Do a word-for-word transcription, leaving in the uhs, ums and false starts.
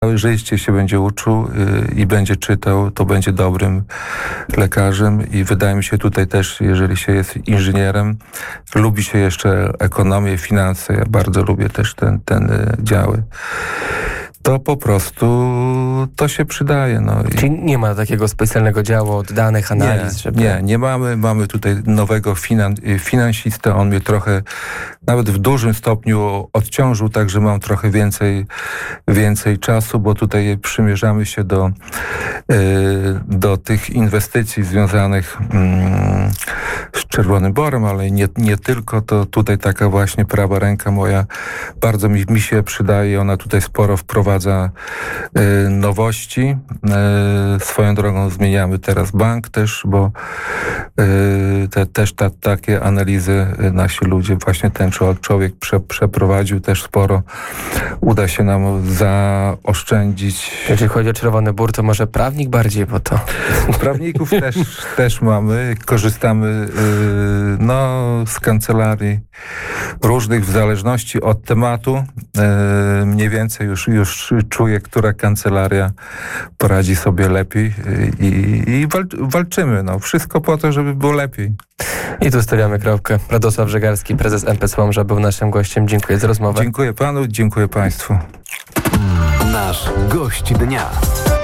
Całe życie się będzie uczył y, i będzie czytał, to będzie dobrym lekarzem i wydaje mi się tutaj też, jeżeli się jest inżynierem, lubi się jeszcze ekonomię, finanse, ja bardzo lubię też ten, ten y, działy, to po prostu to się przydaje. No. I Czyli nie ma takiego specjalnego działu od danych, analiz? nie, żeby... nie, nie mamy. Mamy tutaj nowego finan- finansistę. On mnie trochę, nawet w dużym stopniu odciążył, także mam trochę więcej, więcej czasu, bo tutaj przymierzamy się do, yy, do tych inwestycji związanych yy, z Czerwonym Borem, ale nie, nie tylko. To tutaj taka właśnie prawa ręka moja bardzo mi, mi się przydaje. Ona tutaj sporo wprowadza yy, nowości. Yy, swoją drogą zmieniamy teraz bank też, bo yy, te, też ta, takie analizy nasi ludzie, właśnie ten człowiek prze, przeprowadził też sporo. Uda się nam zaoszczędzić. Jeżeli chodzi o Czerwony Bór, to może prawnik bardziej, bo to... Prawników też, też mamy. Korzystamy yy, no, z kancelarii różnych w zależności od tematu. Yy, mniej więcej już, już czuję, która kancelaria poradzi sobie lepiej i, i walc- walczymy. No. Wszystko po to, żeby było lepiej. I tu stawiamy kropkę. Radosław Żegarski, prezes M P C Łomża, był naszym gościem. Dziękuję za rozmowę. Dziękuję panu, dziękuję państwu. Nasz gość dnia.